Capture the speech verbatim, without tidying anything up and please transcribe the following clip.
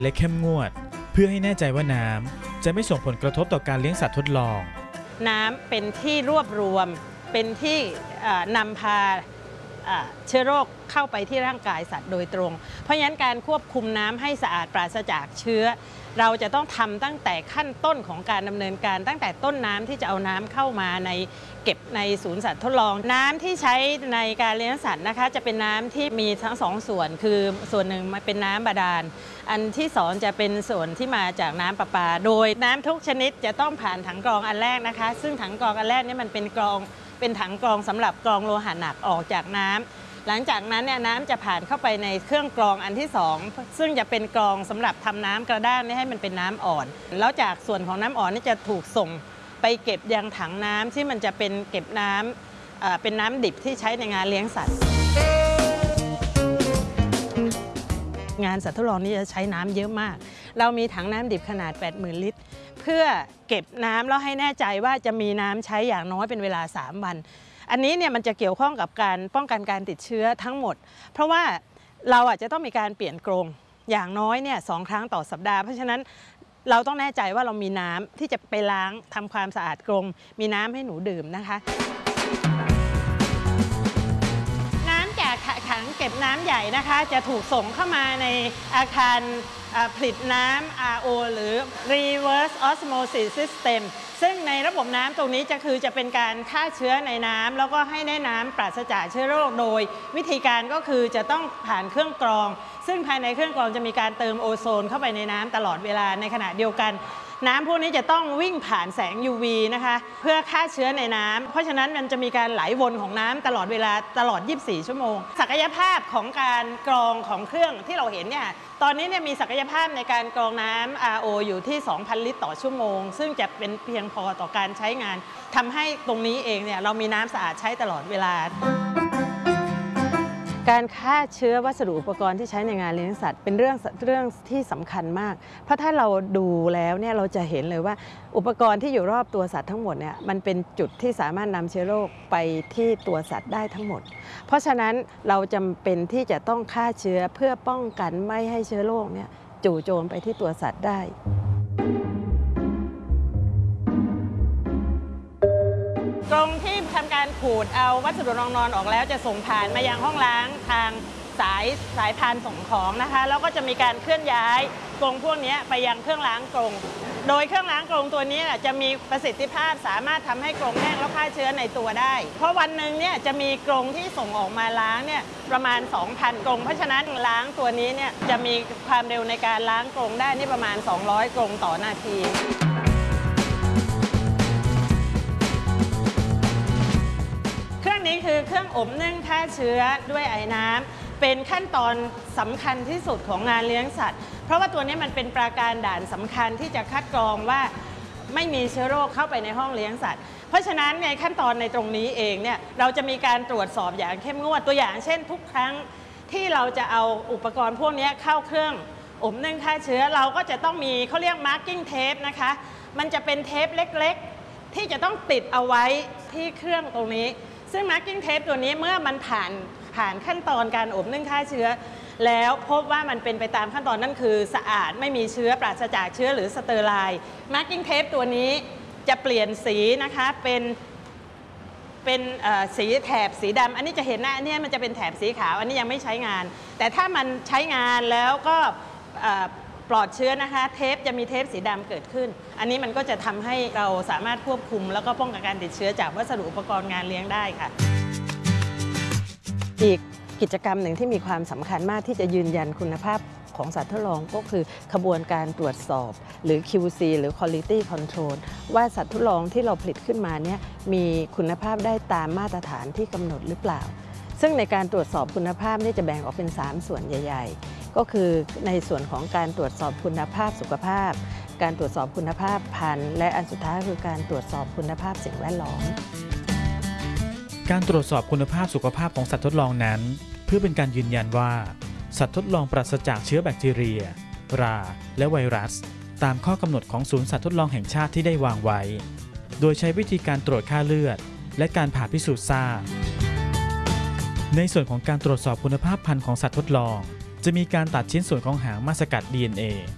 และเข้มงวดเพื่อให้แน่ใจว่าน้ำจะไม่ส่งผลกระทบต่อการเลี้ยงสัตว์ทดลองน้ำเป็นที่รวบรวมเป็นที่นำพาเชื้อโรคเข้าไปที่ร่างกายสัตว์โดยตรงเพราะฉะนั้นการควบคุมน้ำให้สะอาดปราศจากเชื้อเราจะต้องทำตั้งแต่ขั้นต้นของการดำเนินการตั้งแต่ต้นน้ำที่จะเอาน้ำเข้ามาในเก็บในศูนย์สัตว์ทดลองน้ำที่ใช้ในการเลี้ยงสัตว์นะคะจะเป็นน้ำที่มีทั้งสองส่วนคือส่วนหนึ่งเป็นน้ำบาดาลอันที่สองจะเป็นส่วนที่มาจากน้ำประปาโดยน้ำทุกชนิดจะต้องผ่านถังกรองอันแรกนะคะซึ่งถังกรองอันแรกนี่มันเป็นกรองเป็นถังกรองสำหรับกรองโลหะหนักออกจากน้ำหลังจากนั้นเนี่ยน้ำจะผ่านเข้าไปในเครื่องกรองอันที่สองซึ่งจะเป็นกรองสำหรับทำน้ำกระด้างให้มันเป็นน้ำอ่อนแล้วจากส่วนของน้ำอ่อนนี่จะถูกส่งไปเก็บยังถังน้ำที่มันจะเป็นเก็บน้ำเป็นน้ำดิบที่ใช้ในงานเลี้ยงสัตว์งานสัตว์ทดลองนี้จะใช้น้ำเยอะมากเรามีถังน้ำดิบขนาด แปดหมื่น ลิตรเพื่อเก็บน้ำแล้วให้แน่ใจว่าจะมีน้ำใช้อย่างน้อยเป็นเวลาสามวันอันนี้เนี่ยมันจะเกี่ยวข้องกับการป้องกันการติดเชื้อทั้งหมดเพราะว่าเราอาจจะต้องมีการเปลี่ยนกรงอย่างน้อยเนี่ยสองครั้งต่อสัปดาห์เพราะฉะนั้นเราต้องแน่ใจว่าเรามีน้ำที่จะไปล้างทำความสะอาดกรงมีน้ำให้หนูดื่มนะคะน้ำจากถังเก็บน้ำใหญ่นะคะจะถูกส่งเข้ามาในอาคารผลิตน้ำ อาร์ โอ หรือ Reverse Osmosis System ซึ่งในระบบน้ำตรงนี้จะคือจะเป็นการฆ่าเชื้อในน้ำแล้วก็ให้ได้น้ำปราศจากเชื้อโรคโดยวิธีการก็คือจะต้องผ่านเครื่องกรองซึ่งภายในเครื่องกรองจะมีการเติมโอโซนเข้าไปในน้ำตลอดเวลาในขณะเดียวกันน้ำพวกนี้จะต้องวิ่งผ่านแสง ยู วี นะคะเพื่อฆ่าเชื้อในน้ำเพราะฉะนั้นมันจะมีการไหลวนของน้ำตลอดเวลาตลอดยี่สิบสี่ชั่วโมงศักยภาพของการกรองของเครื่องที่เราเห็นเนี่ยตอนนี้เนี่ยมีศักยภาพในการกรองน้ำ อาร์ โอ อยู่ที่ สองพัน ลิตรต่อชั่วโมงซึ่งจะเป็นเพียงพอต่อการใช้งานทำให้ตรงนี้เองเนี่ยเรามีน้ำสะอาดใช้ตลอดเวลาการฆ่าเชื้อวัสดุอุปกรณ์ที่ใช้ในงานเลี้ยงสัตว์เป็นเรื่องเรื่องที่สำคัญมากเพราะถ้าเราดูแล้วเนี่ยเราจะเห็นเลยว่าอุปกรณ์ที่อยู่รอบตัวสัตว์ทั้งหมดเนี่ยมันเป็นจุดที่สามารถนำเชื้อโรคไปที่ตัวสัตว์ได้ทั้งหมดเพราะฉะนั้นเราจำเป็นที่จะต้องฆ่าเชื้อเพื่อป้องกันไม่ให้เชื้อโรคเนี่ยจู่โจมไปที่ตัวสัตว์ได้กรงที่ทำการขูดเอาวัสดุรองนอนออกแล้วจะส่งผ่านมายังห้องล้างทางสายสายพานส่งของนะคะแล้วก็จะมีการเคลื่อนย้ายกรงพวกนี้ไปยังเครื่องล้างกรงโดยเครื่องล้างกรงตัวนี้จะมีประสิทธิภาพสามารถทำให้กรงแห้งแล้วฆ่าเชื้อในตัวได้เพราะวันหนึ่งเนี่ยจะมีกรงที่ส่งออกมาล้างเนี่ยประมาณ สองพัน กรงเพราะฉะนั้นล้างตัวนี้เนี่ยจะมีความเร็วในการล้างกรงได้นี่ประมาณสองร้อยกรงต่อนาทีนี่คือเครื่องอบนึ่งฆ่าเชื้อด้วยไอ้น้ำเป็นขั้นตอนสำคัญที่สุดของงานเลี้ยงสัตว์เพราะว่าตัวนี้มันเป็นปราการด่านสำคัญที่จะคัดกรองว่าไม่มีเชื้อโรคเข้าไปในห้องเลี้ยงสัตว์เพราะฉะนั้นในขั้นตอนในตรงนี้เองเนี่ยเราจะมีการตรวจสอบอย่างเข้มงวดตัวอย่างเช่นทุกครั้งที่เราจะเอาอุปกรณ์พวกนี้เข้าเครื่องอบนึ่งฆ่าเชื้อเราก็จะต้องมีเขาเรียก marking tape นะคะมันจะเป็นเทปเล็กๆที่จะต้องติดเอาไว้ที่เครื่องตรงนี้ซึ่ง marking tape ตัวนี้เมื่อมันผ่านผ่านขั้นตอนการอบนึ่งฆ่าเชื้อแล้วพบว่ามันเป็นไปตามขั้นตอนนั่นคือสะอาดไม่มีเชื้อปราศจากเชื้อหรือสเตอร์ไลน์ marking tape ตัวนี้จะเปลี่ยนสีนะคะเป็นเป็นสีแถบสีดำอันนี้จะเห็นนะอันนี้มันจะเป็นแถบสีขาวอันนี้ยังไม่ใช้งานแต่ถ้ามันใช้งานแล้วก็ปลอดเชื้อนะคะเทปจะมีเทปสีดำเกิดขึ้นอันนี้มันก็จะทำให้เราสามารถควบคุมแล้วก็ป้องกันการติดเชื้อจากวัสดุอุปกรณ์งานเลี้ยงได้ค่ะอีกกิจกรรมหนึ่งที่มีความสำคัญมากที่จะยืนยันคุณภาพของสัตว์ทดลองก็คือขบวนการตรวจสอบหรือ คิว ซี หรือ Quality Control ว่าสัตว์ทดลองที่เราผลิตขึ้นมาเนี่ยมีคุณภาพได้ตามมาตรฐานที่กำหนดหรือเปล่าซึ่งในการตรวจสอบคุณภาพนี่จะแบ่งออกเป็นสามส่วนใหญ่ๆก็คือในส่วนของการตรวจสอบคุณภาพสุขภาพการตรวจสอบคุณภาพพันธุ์และอันสุดท้ายคือการตรวจสอบคุณภาพสิ่งแวดล้อมการตรวจสอบคุณภาพสุขภาพของสัตว์ทดลองนั้นเพื่อเป็นการยืนยันว่าสัตว์ทดลองปราศจากเชื้อแบคทีเรียราและไวรัสตามข้อกำหนดของศูนย์สัตว์ทดลองแห่งชาติที่ได้วางไว้โดยใช้วิธีการตรวจค่าเลือดและการผ่าพิสูจน์ทราบในส่วนของการตรวจสอบคุณภาพพันธุ์ของสัตว์ทดลองจะมีการตัดชิ้นส่วนของหางมาสกัด ดี เอ็น เอ